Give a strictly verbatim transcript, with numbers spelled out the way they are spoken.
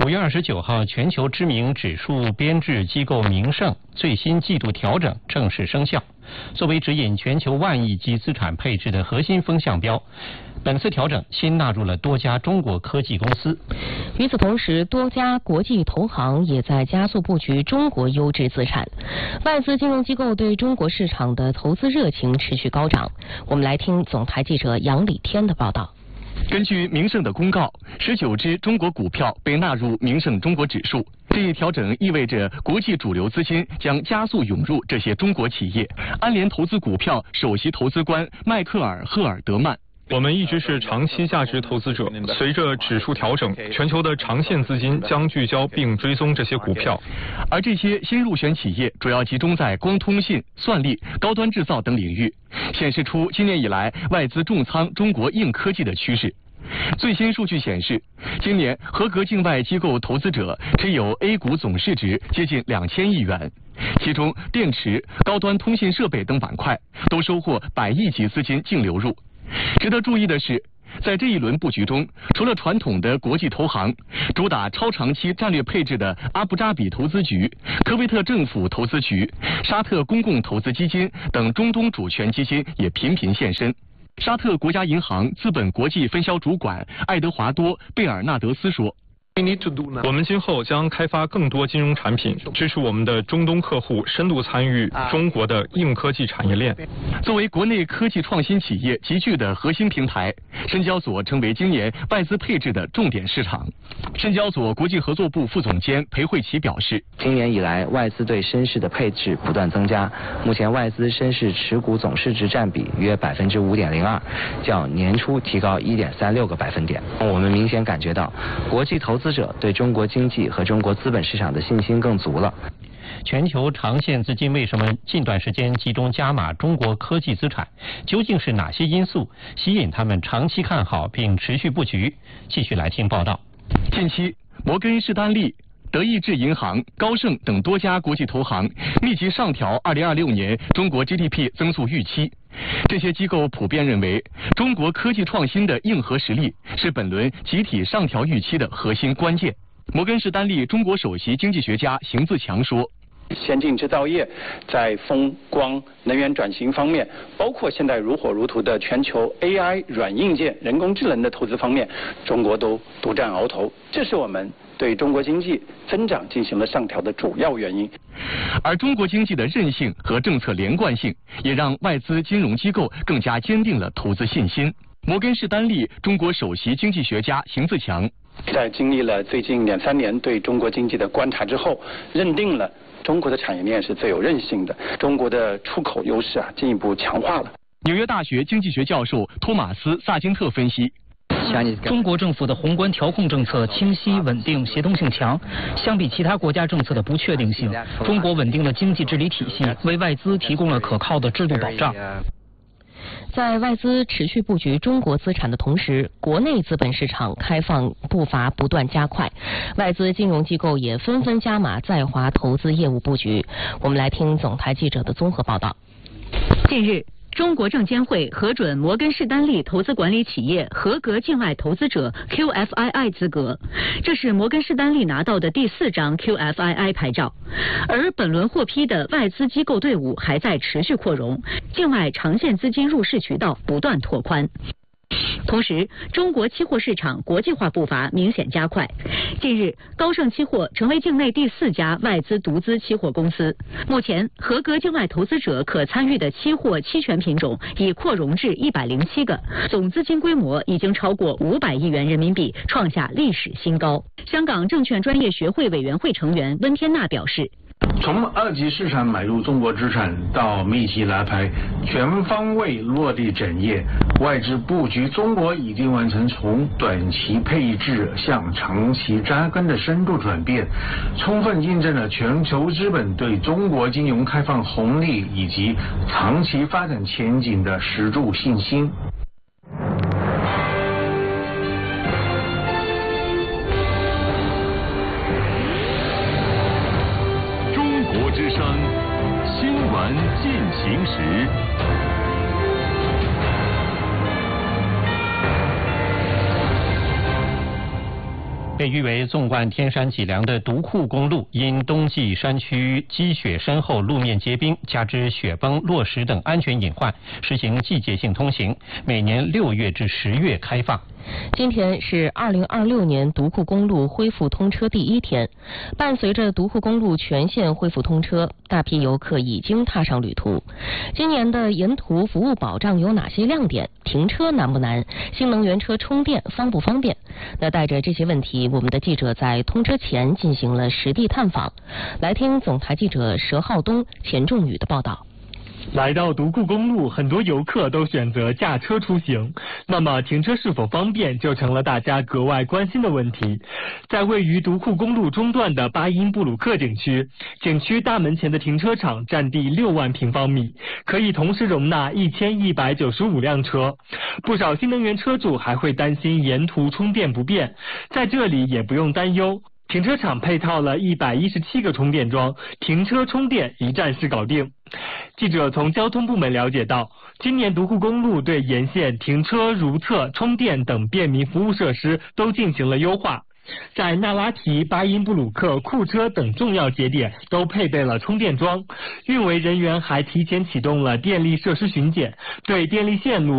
月二十九号，全球知名指数编制机构明晟最新季度调整正式生效。作为指引全球万亿级资产配置的核心风向标，本次调整新纳入了多家中国科技公司。 与此同时，多家国际投行也在加速布局中国优质资产。外资金融机构对中国市场的投资热情持续高涨。我们来听总台记者杨礼天的报道。 根据明晟的公告，十九只中国股票被纳入明晟中国指数。这一调整意味着国际主流资金将加速涌入这些中国企业。安联投资股票首席投资官迈克尔·赫尔德曼。 我们一直是长期价值投资者，随着指数调整，全球的长线资金将聚焦并追踪这些股票， 而这些新入选企业主要集中在光通信、算力、高端制造等领域，显示出今年以来外资重仓中国硬科技的趋势。最新数据显示，今年合格境外机构投资者持有 A 股总市值接近两千亿元，其中电池、高端通信设备等板块都收获百亿级资金净流入。值得注意的是，在这一轮布局中，除了传统的国际投行，主打超长期战略配置的阿布扎比投资局、科威特政府投资局、沙特公共投资基金等中东主权基金也频频现身。沙特国家银行资本国际分销主管爱德华多·贝尔纳德斯说， 我们今后将开发更多金融产品，支持我们的中东客户深度参与中国的硬科技产业链。 作为国内科技创新企业集聚的核心平台，深交所成为今年外资配置的重点市场。深交所国际合作部副总监裴慧琪表示， 今年以来，外资对深市的配置不断增加，目前外资深市持股总市值占比约百分之五点零二，较年初提高一点三六个百分点。我们明显感觉到，国际投资者对中国经济和中国资本市场的信心更足了。 全球长线资金为什么近段时间集中加码中国科技资产？究竟是哪些因素吸引他们长期看好并持续布局？继续来听报道。 近期，摩根士丹利、德意志银行、高盛等多家国际投行密集上调二零二六年中国 G D P 增速预期。这些机构普遍认为，中国科技创新的硬核实力是本轮集体上调预期的核心关键。摩根士丹利中国首席经济学家邢自强说， 先进制造业在风光能源转型方面，包括现在如火如荼的全球 A I 软硬件、人工智能的投资方面，中国都独占鳌头，这是我们对中国经济增长进行了上调的主要原因。 而中国经济的韧性和政策连贯性，也让外资金融机构更加坚定了投资信心。摩根士丹利中国首席经济学家邢自强， 在经历了最近两三年对中国经济的观察之后，认定了中国的产业链是最有韧性的，中国的出口优势啊进一步强化了。 纽约大学经济学教授托马斯·萨金特分析， 中国政府的宏观调控政策清晰、稳定、协同性强，相比其他国家政策的不确定性，中国稳定的经济治理体系为外资提供了可靠的制度保障。 在外资持续布局中国资产的同时，国内资本市场开放步伐不断加快，外资金融机构也纷纷加码在华投资业务布局。我们来听总台记者的综合报道。 近日，中国证监会核准摩根士丹利投资管理企业合格境外投资者 Q F I I 资格，这是摩根士丹利拿到的第四张 Q F I I 牌照。而本轮获批的外资机构队伍还在持续扩容，境外长线资金入市渠道不断拓宽。同时，中国期货市场国际化步伐明显加快。近日，高盛期货成为境内第四家外资独资期货公司。目前，合格境外投资者可参与的期货期权品种已扩容至一百零七个，总资金规模已经超过五百亿元人民币，创下历史新高。香港证券专业学会委员会成员温天娜表示， 从二级市场买入中国资产到密集拉拍，全方位落地整业，外资布局中国已经完成从短期配置向长期扎根的深度转变，充分印证了全球资本对中国金融开放红利以及长期发展前景的十足信心。 之声新闻进行时， 被誉为纵贯天山脊梁的独库公路，因冬季山区积雪深厚，路面结冰，加之雪崩、落石等安全隐患，实行季节性通行，每年六月至十月开放。 今天是二零二六年独库公路恢复通车第一天，伴随着独库公路全线恢复通车，大批游客已经踏上旅途。今年的沿途服务保障有哪些亮点？停车难不难？新能源车充电方不方便？那带着这些问题，我们的记者在通车前进行了实地探访。来听总台记者佘浩东、钱仲宇的报道。 来到独库公路，很多游客都选择驾车出行，那么停车是否方便就成了大家格外关心的问题。在位于独库公路中段的巴音布鲁克景区，景区大门前的停车场占地六万平方米，可以同时容纳一千一百九十五辆车。不少新能源车主还会担心沿途充电不便，在这里也不用担忧。停车场配套了一百一十七个充电桩，停车充电一站式搞定。记者从交通部门了解到，今年独库公路对沿线停车、如厕、充电等便民服务设施都进行了优化。在纳拉提、巴音布鲁克、库车等重要节点都配备了充电桩，运维人员还提前启动了电力设施巡检，对电力线路